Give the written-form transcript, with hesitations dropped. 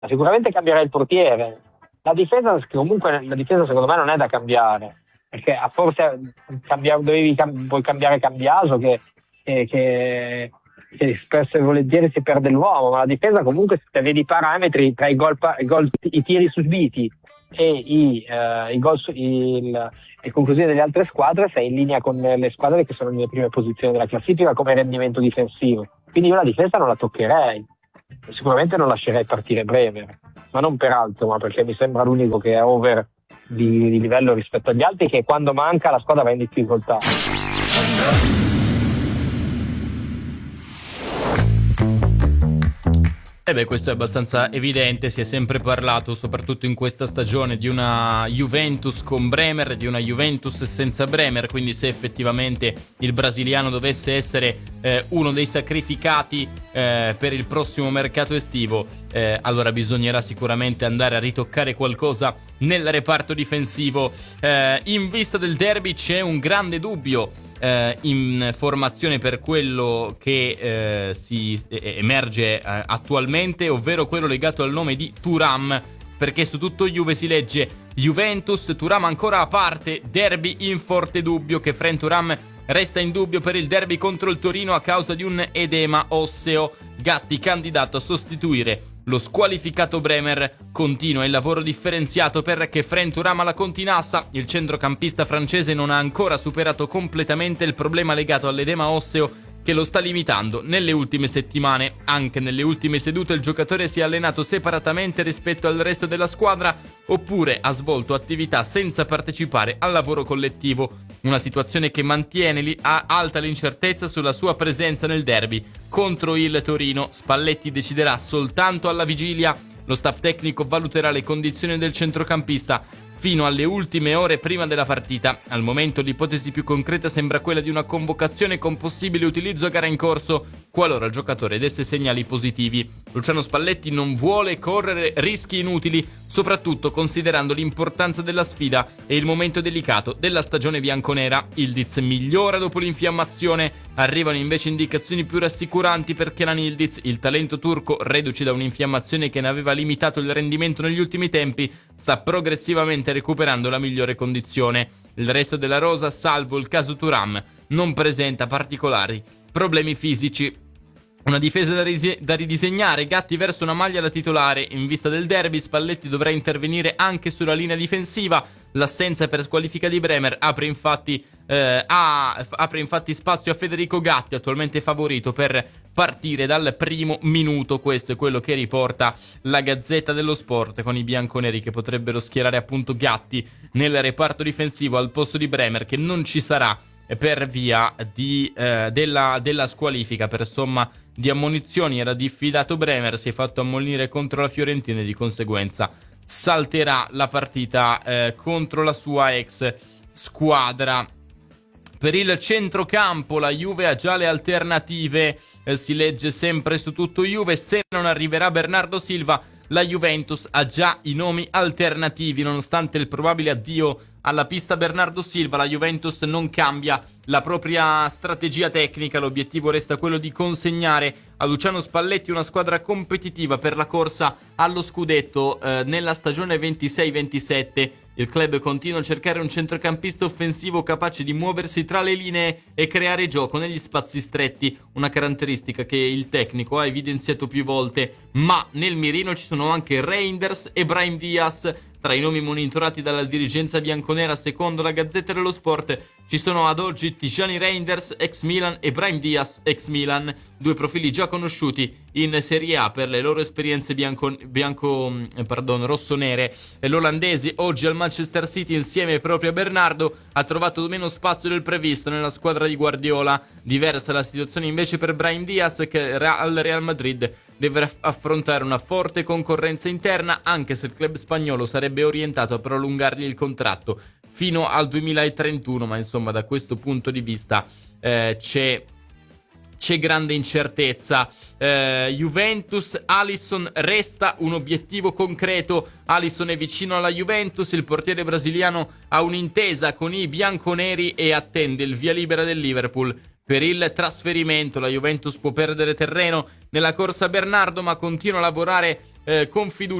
Sicuramente cambierà il portiere. La difesa, comunque, la difesa secondo me non è da cambiare, perché a forse vuoi cambiare Cambiaso che spesso e volentieri si perde l'uomo, ma la difesa comunque, se vedi i parametri tra i tiri subiti e le conclusioni delle altre squadre, sei in linea con le squadre che sono nelle prime posizioni della classifica come rendimento difensivo. Quindi io la difesa non la toccherei, sicuramente non lascerei partire Bremer, ma non per altro, ma perché mi sembra l'unico che è over di livello rispetto agli altri, che quando manca la squadra va in difficoltà. Questo è abbastanza evidente, si è sempre parlato, soprattutto in questa stagione, di una Juventus con Bremer, di una Juventus senza Bremer, quindi se effettivamente il brasiliano dovesse essere uno dei sacrificati per il prossimo mercato estivo, allora bisognerà sicuramente andare a ritoccare qualcosa nel reparto difensivo. In vista del derby c'è un grande dubbio in formazione per quello che si emerge attualmente, ovvero quello legato al nome di Thuram, perché su tutto Juve si legge Juventus, Thuram ancora a parte, derby in forte dubbio, che Fren Thuram resta in dubbio per il derby contro il Torino a causa di un edema osseo. Gatti candidato a sostituire lo squalificato Bremer. Continua il lavoro differenziato per che Fren Thuram alla Continassa. Il centrocampista francese non ha ancora superato completamente il problema legato all'edema osseo che lo sta limitando nelle ultime settimane. Anche nelle ultime sedute il giocatore si è allenato separatamente rispetto al resto della squadra, oppure ha svolto attività senza partecipare al lavoro collettivo. Una situazione che mantiene alta l'incertezza sulla sua presenza nel derby contro il Torino. Spalletti deciderà soltanto alla vigilia. Lo staff tecnico valuterà le condizioni del centrocampista fino alle ultime ore prima della partita. Al momento l'ipotesi più concreta sembra quella di una convocazione con possibile utilizzo a gara in corso, qualora il giocatore desse segnali positivi. Luciano Spalletti non vuole correre rischi inutili, soprattutto considerando l'importanza della sfida e il momento delicato della stagione bianconera. Ildiz migliora dopo l'infiammazione. Arrivano invece indicazioni più rassicuranti per Kenan Ildiz. Il talento turco, reduce da un'infiammazione che ne aveva limitato il rendimento negli ultimi tempi, sta progressivamente recuperando la migliore condizione. Il resto della rosa, salvo il caso Thuram, non presenta particolari problemi fisici. Una difesa da ridisegnare, Gatti verso una maglia da titolare. In vista del derby Spalletti dovrà intervenire anche sulla linea difensiva. L'assenza per squalifica di Bremer apre infatti spazio a Federico Gatti, attualmente favorito per partire dal primo minuto. Questo è quello che riporta la Gazzetta dello Sport, con i bianconeri che potrebbero schierare appunto Gatti nel reparto difensivo al posto di Bremer, che non ci sarà per via della squalifica per somma di ammonizioni. Era diffidato Bremer, si è fatto ammonire contro la Fiorentina e di conseguenza salterà la partita contro la sua ex squadra. Per il centrocampo la Juve ha già le alternative, si legge sempre su tutto Juve. Se non arriverà Bernardo Silva, la Juventus ha già i nomi alternativi. Nonostante il probabile addio alla pista Bernardo Silva, la Juventus non cambia la propria strategia tecnica. L'obiettivo resta quello di consegnare a Luciano Spalletti una squadra competitiva per la corsa allo scudetto nella stagione 26-27. Il club continua a cercare un centrocampista offensivo capace di muoversi tra le linee e creare gioco negli spazi stretti, una caratteristica che il tecnico ha evidenziato più volte. Ma nel mirino ci sono anche Reinders e Brahim Diaz. Tra i nomi monitorati dalla dirigenza bianconera, secondo la Gazzetta dello Sport, ci sono ad oggi Tijani Reinders, ex Milan, e Brahim Diaz, ex Milan, due profili già conosciuti in Serie A per le loro esperienze rossonere. L'olandese, oggi al Manchester City insieme proprio a Bernardo, ha trovato meno spazio del previsto nella squadra di Guardiola. Diversa la situazione invece per Brahim Diaz, che al Real Madrid deve affrontare una forte concorrenza interna, anche se il club spagnolo sarebbe orientato a prolungargli il contratto fino al 2031, ma insomma da questo punto di vista c'è grande incertezza. Juventus, Alisson resta un obiettivo concreto. Alisson è vicino alla Juventus, il portiere brasiliano ha un'intesa con i bianconeri e attende il via libera del Liverpool per il trasferimento. La Juventus può perdere terreno nella corsa Bernardo, ma continua a lavorare con fiducia